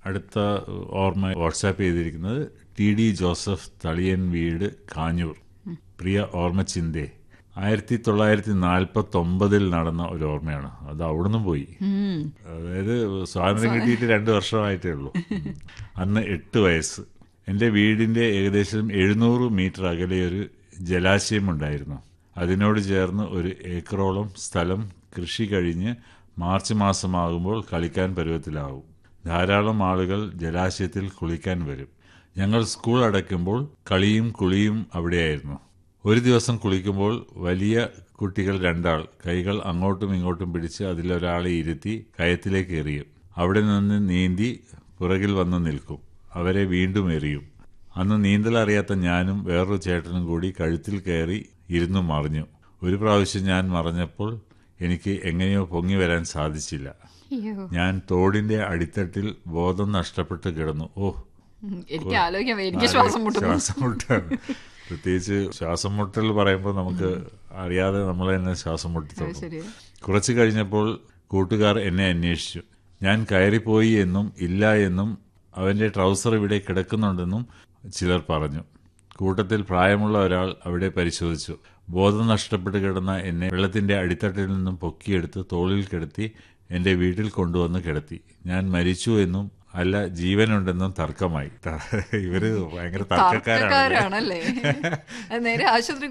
അടുത്ത ഓർമ്മ വാട്സാപ്പ് ചെയ്തിരിക്കുന്നത് TD ജോസഫ്, തളിയൻ വീട്, കാഞ്ഞൂർ. പ്രിയ ഓർമ്മച്ചിന്തേ, 1949 നടന്ന ഒരു ഓർമ്മയാണ്. അത് അവിടുന്ന് പോയി. അതായത് സ്വാതന്ത്ര്യം കിട്ടിയിട്ട് 2 വർഷമായിട്ടേ ഉള്ളൂ. അന്ന് 8 വയസ്സ്. എൻ്റെ വീടിൻ്റെ ഏകദേശം 700 മീറ്റർ അകലെ ഒരു ജലാശയം ഉണ്ടായിരുന്നു. അതിനോട് ചേർന്ന് 1 ഏക്കറോളം സ്ഥലം കൃഷി കഴിഞ്ഞ് മാർച്ച് മാസമാകുമ്പോൾ കളിക്കാൻ പരുവത്തിലാവും. ധാരാളം ആളുകൾ ജലാശയത്തിൽ കുളിക്കാൻ വരും. ഞങ്ങൾ സ്കൂൾ അടയ്ക്കുമ്പോൾ കളിയും കുളിയും അവിടെയായിരുന്നു. ഒരു ദിവസം കുളിക്കുമ്പോൾ വലിയ കുട്ടികൾ 2 ആൾ കൈകൾ അങ്ങോട്ടും ഇങ്ങോട്ടും പിടിച്ച് അതിലൊരാളെ ഇരുത്തി കയത്തിലേക്ക് എറിയും. അവിടെ നിന്ന് നീന്തി പുറകിൽ വന്ന് നിൽക്കും. അവരെ വീണ്ടും എറിയും. അന്ന് നീന്തൽ അറിയാത്ത ഞാനും വേറൊരു ചേട്ടനും കൂടി കഴുത്തിൽ കയറി ഇരുന്നു മറിഞ്ഞു. ഒരു പ്രാവശ്യം ഞാൻ മറിഞ്ഞപ്പോൾ എനിക്ക് എങ്ങനെയോ പൊങ്ങി വരാൻ സാധിച്ചില്ല. ഞാൻ തോടിന്റെ അടിത്തട്ടിൽ ബോധം നഷ്ടപ്പെട്ട് കിടന്നു. എനിക്ക് ആലോചിക്കാം, ശ്വാസം മുട്ടാണ്. പ്രത്യേകിച്ച് ശ്വാസം മുട്ടൽ പറയുമ്പോൾ നമുക്ക് അറിയാതെ നമ്മൾ തന്നെ ശ്വാസം മുട്ടി തുടങ്ങും. കുറച്ച് കഴിഞ്ഞപ്പോൾ കൂട്ടുകാർ എന്നെ അന്വേഷിച്ചു. ഞാൻ കയറിപ്പോയി എന്നും ഇല്ല എന്നും അവന്റെ ട്രൗസർ ഇവിടെ കിടക്കുന്നുണ്ടെന്നും ചിലർ പറഞ്ഞു. കൂട്ടത്തിൽ പ്രായമുള്ള ഒരാൾ അവിടെ പരിശോധിച്ചു. ബോധം നഷ്ടപ്പെട്ട് കിടന്ന എന്നെ വെള്ളത്തിന്റെ അടിത്തട്ടിൽ നിന്നും പൊക്കിയെടുത്ത് തോളിൽ കിടത്തി എന്റെ വീട്ടിൽ കൊണ്ടുവന്ന് കിടത്തി. ഞാൻ മരിച്ചു എന്നും അല്ല ജീവനുണ്ടെന്നും തർക്കമായി. ഇവര് ഭയങ്കര തർക്കക്കാരാണല്ലേ. നേരെ ആശുപത്രി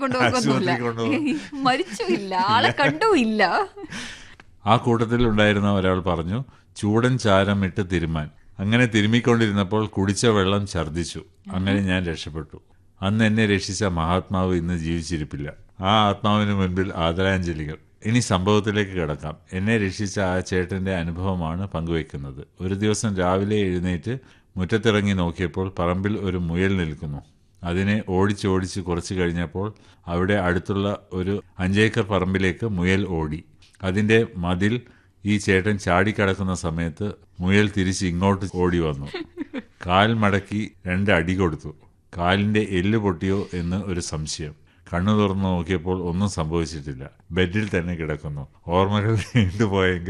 മരിച്ചില്ല, ആളെ കണ്ടുമില്ല. ആ കൂട്ടത്തിൽ ഉണ്ടായിരുന്ന ഒരാൾ പറഞ്ഞു, ചൂടൻ ചാരം ഇട്ട് തിരുമാൻ. അങ്ങനെ തിരുമ്മിക്കൊണ്ടിരുന്നപ്പോൾ കുടിച്ച വെള്ളം ഛർദ്ദിച്ചു. അങ്ങനെ ഞാൻ രക്ഷപ്പെട്ടു. അന്ന് എന്നെ രക്ഷിച്ച മഹാത്മാവ് ഇന്ന് ജീവിച്ചിരിപ്പില്ല. ആ ആത്മാവിന് മുൻപിൽ ആദരാഞ്ജലികൾ. ഇനി സംഭവത്തിലേക്ക് കിടക്കാം. എന്നെ രക്ഷിച്ച ആ ചേട്ടന്റെ അനുഭവമാണ് പങ്കുവെക്കുന്നത്. ഒരു ദിവസം രാവിലെ എഴുന്നേറ്റ് മുറ്റത്തിറങ്ങി നോക്കിയപ്പോൾ പറമ്പിൽ ഒരു മുയൽ നിൽക്കുന്നു. അതിനെ ഓടിച്ചോടിച്ച് കുറച്ച് കഴിഞ്ഞപ്പോൾ അവിടെ അടുത്തുള്ള ഒരു 5 ഏക്കർ പറമ്പിലേക്ക് മുയൽ ഓടി. അതിന്റെ മതിൽ ഈ ചേട്ടൻ ചാടിക്കടക്കുന്ന സമയത്ത് മുയൽ തിരിച്ച് ഇങ്ങോട്ട് ഓടി വന്നു. കാൽ മടക്കി 2 അടി കൊടുത്തു. കാലിന്റെ എല്ല് പൊട്ടിയോ എന്ന് ഒരു സംശയം. കണ്ണു തുറന്നു നോക്കിയപ്പോൾ ഒന്നും സംഭവിച്ചിട്ടില്ല. ബെഡിൽ തന്നെ കിടക്കുന്നു. ഓർമ്മകൾ നീണ്ടുപോയെങ്കിൽ